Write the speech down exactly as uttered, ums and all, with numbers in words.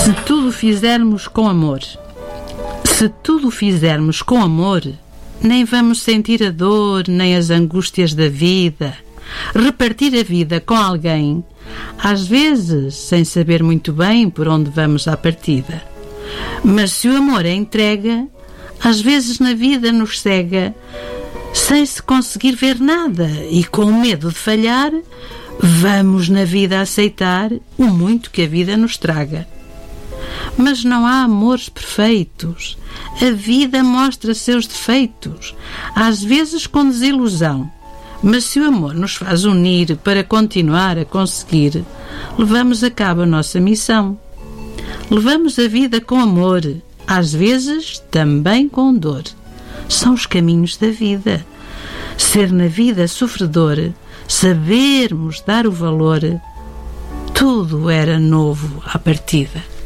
Se tudo fizermos com amor, se tudo fizermos com amor, nem vamos sentir a dor nem as angústias da vida. Repartir a vida com alguém, às vezes sem saber muito bem por onde vamos à partida. Mas se o amor é entrega, às vezes na vida nos cega, sem se conseguir ver nada e com medo de falhar, vamos na vida aceitar o muito que a vida nos traga. Mas não há amores perfeitos. A vida mostra seus defeitos, às vezes com desilusão. Mas se o amor nos faz unir para continuar a conseguir, levamos a cabo a nossa missão. Levamos a vida com amor, às vezes também com dor. São os caminhos da vida. Ser na vida sofredor, sabermos dar o valor, tudo era novo à partida.